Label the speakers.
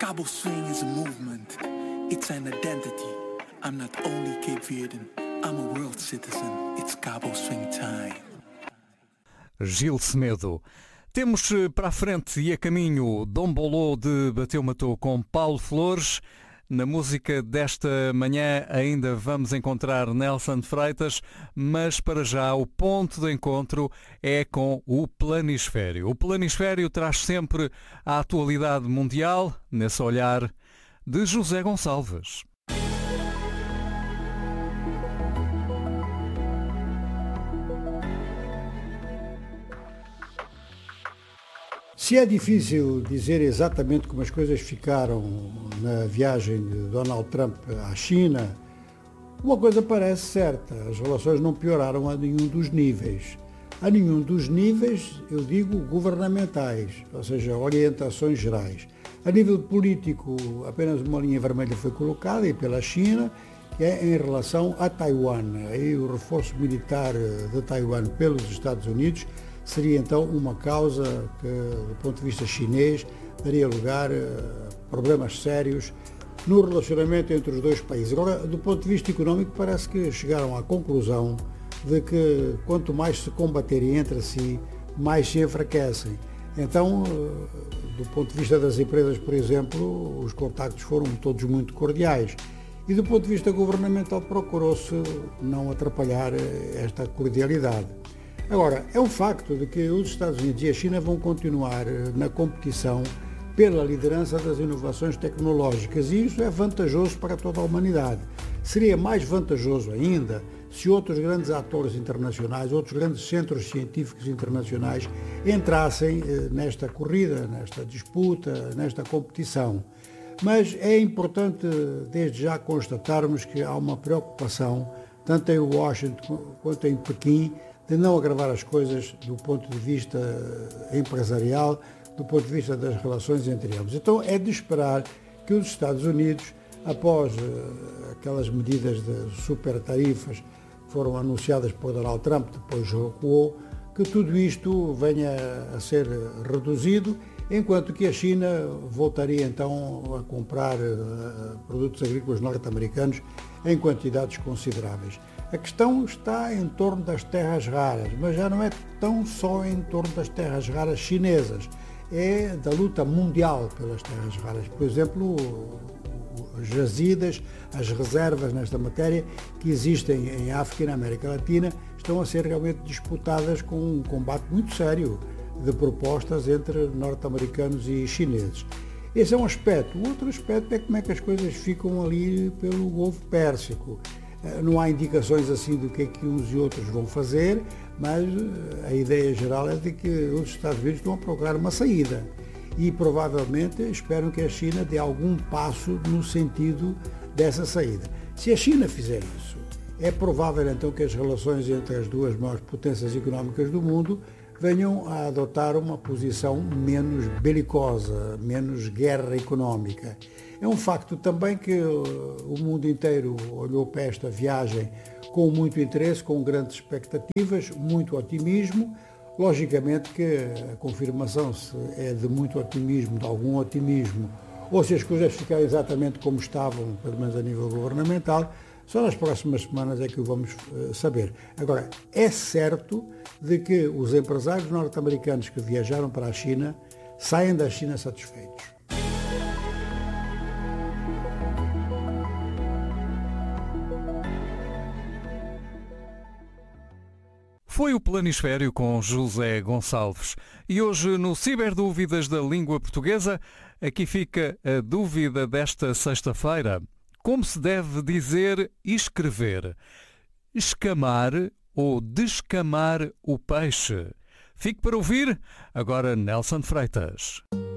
Speaker 1: Cabo Swing is a movement. It's an identity. I'm not only Cape Verdean, I'm a world citizen. It's Cabo Swing time.
Speaker 2: Gil Semedo. Temos para a frente e a caminho Dom Bolô de Bateu Matou com Paulo Flores. Na música desta manhã ainda vamos encontrar Nelson Freitas, mas para já o ponto de encontro é com o Planisfério. O Planisfério traz sempre a atualidade mundial, nesse olhar de José Gonçalves.
Speaker 3: Se é difícil dizer exatamente como as coisas ficaram na viagem de Donald Trump à China, uma coisa parece certa, as relações não pioraram a nenhum dos níveis. A nenhum dos níveis, eu digo, governamentais, ou seja, orientações gerais. A nível político, apenas uma linha vermelha foi colocada, e pela China, que é em relação a Taiwan. Aí o reforço militar de Taiwan pelos Estados Unidos seria então uma causa que, do ponto de vista chinês, daria lugar a problemas sérios no relacionamento entre os dois países. Agora, do ponto de vista económico, parece que chegaram à conclusão de que quanto mais se combaterem entre si, mais se enfraquecem. Então, do ponto de vista das empresas, por exemplo, os contactos foram todos muito cordiais. E do ponto de vista governamental, procurou-se não atrapalhar esta cordialidade. Agora, é um facto de que os Estados Unidos e a China vão continuar na competição pela liderança das inovações tecnológicas, e isso é vantajoso para toda a humanidade. Seria mais vantajoso ainda se outros grandes atores internacionais, outros grandes centros científicos internacionais entrassem nesta corrida, nesta disputa, nesta competição. Mas é importante desde já constatarmos que há uma preocupação, tanto em Washington quanto em Pequim, de não agravar as coisas do ponto de vista empresarial, do ponto de vista das relações entre eles. Então é de esperar que os Estados Unidos, após aquelas medidas de super tarifas que foram anunciadas por Donald Trump, depois recuou, que tudo isto venha a ser reduzido, enquanto que a China voltaria então a comprar produtos agrícolas norte-americanos em quantidades consideráveis. A questão está em torno das terras raras, mas já não é tão só em torno das terras raras chinesas, é da luta mundial pelas terras raras. Por exemplo, as jazidas, as reservas nesta matéria que existem em África e na América Latina estão a ser realmente disputadas com um combate muito sério de propostas entre norte-americanos e chineses. Esse é um aspecto. O outro aspecto é como é que as coisas ficam ali pelo Golfo Pérsico. Não há indicações assim do que é que uns e outros vão fazer, mas a ideia geral é de que os Estados Unidos estão a procurar uma saída e provavelmente esperam que a China dê algum passo no sentido dessa saída. Se a China fizer isso, é provável então que as relações entre as duas maiores potências económicas do mundo venham a adotar uma posição menos belicosa, menos guerra económica. É um facto também que o mundo inteiro olhou para esta viagem com muito interesse, com grandes expectativas, muito otimismo. Logicamente que a confirmação se é de muito otimismo, de algum otimismo, ou se as coisas ficarem exatamente como estavam, pelo menos a nível governamental, só nas próximas semanas é que o vamos saber. Agora, é certo de que os empresários norte-americanos que viajaram para a China saem da China satisfeitos.
Speaker 2: Foi o Planisfério com José Gonçalves. E hoje, no Ciberdúvidas da Língua Portuguesa, aqui fica a dúvida desta sexta-feira. Como se deve dizer e escrever? Escamar ou descamar o peixe? Fique para ouvir agora Nelson Freitas.